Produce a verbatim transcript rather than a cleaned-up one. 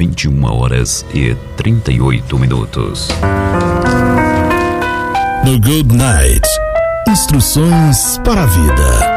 vinte e uma horas e trinta e oito minutos. No Good Night, instruções para a vida.